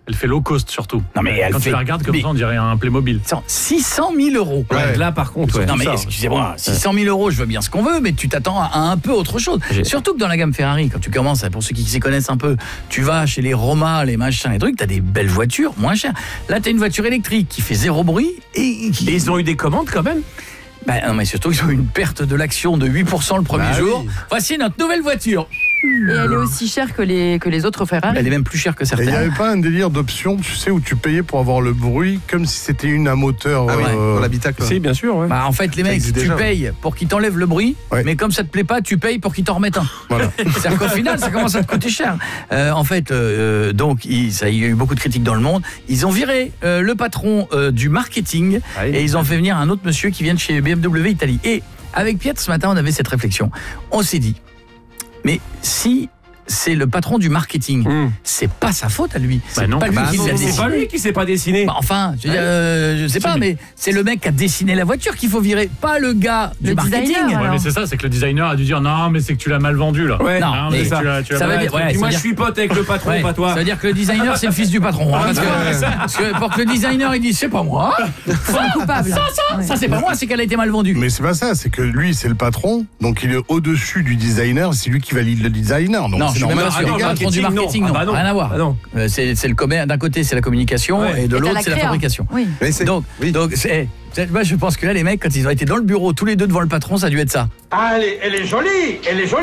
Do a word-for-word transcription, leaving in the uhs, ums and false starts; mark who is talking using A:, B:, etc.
A: Elle fait low cost surtout.
B: Non, mais elle
A: Quand
B: fait...
A: tu la regardes comme
B: mais...
A: ça, on dirait un Playmobil.
B: six cent mille euros.
C: Ouais. Là, par contre, ouais.
B: Non, mais
A: ça,
B: excusez-moi, six cent mille euros, je veux bien ce qu'on veut, mais tu t'attends à un peu autre chose.
C: J'ai...
B: Surtout que dans la gamme Ferrari, quand tu commences, pour ceux qui s'y connaissent un peu, tu vas chez les Roma, les machins, les trucs, t'as des belles voitures moins chères. Là, t'as une voiture électrique qui fait zéro bruit et qui...
C: Et ils ont eu des commandes quand même.
B: Bah, non, mais surtout, ils ont eu une perte de l'action de huit pour cent le premier
D: bah,
B: jour.
D: Oui.
B: Voici notre nouvelle voiture.
E: Et elle est aussi chère que les, que les autres Ferrari.
B: Elle est même plus chère que
D: Et il n'y
B: certaines.
D: avait pas un délire d'option, tu sais, où tu payais pour avoir le bruit comme si c'était une à moteur.
F: Ah oui,
D: euh,
F: pour l'habitacle.
C: Si, bien sûr. Ouais.
B: Bah, en fait, les mecs,
F: existe
B: tu
F: déjà,
B: payes pour qu'ils t'enlèvent le bruit,
D: Ouais.
B: mais comme ça te plaît pas, tu payes pour qu'ils t'en remettent un.
D: Voilà.
B: C'est-à-dire qu'au final, ça commence à te coûter cher. Euh, en fait, euh, donc, il, ça, il y a eu beaucoup de critiques dans le monde. Ils ont viré euh, le patron euh, du marketing
C: Ah oui.
B: et ils ont fait venir un autre monsieur qui vient de chez B M W Italie. Et avec Piet, ce matin, on avait cette réflexion. On s'est dit, mais si c'est le patron du marketing,
C: Mmh.
B: c'est pas sa faute à lui. C'est
A: Bah non.
B: pas lui
C: Bah
B: qui
C: non,
B: l'a
C: c'est pas
B: dessiné.
C: lui qui s'est pas dessiné.
B: Bah, enfin, je, veux dire, euh, je sais pas, mais c'est le mec qui a dessiné la voiture qu'il faut virer, pas le gars du
E: Le
B: marketing.
E: designer,
A: Ouais,
E: alors.
A: mais c'est ça, c'est que le designer a dû dire non, mais c'est que tu l'as mal vendu là.
C: Ouais.
B: Non,
A: Non,
B: mais
A: mais
B: ça-
A: tu l'as, tu l'as
B: ça
A: mal
B: veut dire-
A: vendu.
B: ouais,
C: Puis moi,
B: ça
C: je suis pote avec le patron,
B: Ouais,
C: pas toi.
B: Ça veut dire que le designer, c'est le fils du patron. hein, parce, que, parce que pour que le designer, il dise c'est pas moi.
E: C'est coupable.
B: Ça, ça,
E: Ouais.
B: ça c'est pas moi, c'est qu'elle a été mal vendue.
D: Mais c'est pas ça, c'est que lui, c'est le patron, donc il est au-dessus du designer, c'est lui qui valide le designer. Donc
B: Non,
D: c'est
B: je suis même
D: normal
B: pas
D: que
B: sûr.
D: les
B: Le
D: gars-
B: patron du
C: marketing,
B: marketing,
C: non.
B: non,
C: Ah bah non.
B: rien à voir.
C: Ah non.
B: Euh, c'est c'est le commerce. D'un côté, c'est la communication
C: Ouais.
B: et de
E: Et t'as
B: l'autre,
E: la
B: c'est la
E: créa.
B: fabrication.
E: Oui.
F: Mais c'est...
B: Donc,
F: oui.
B: donc c'est, c'est- moi, je pense que là, les mecs, quand ils ont été dans le bureau tous les deux devant le patron, ça a dû être ça.
G: Ah, elle est, elle est jolie, elle est jolie.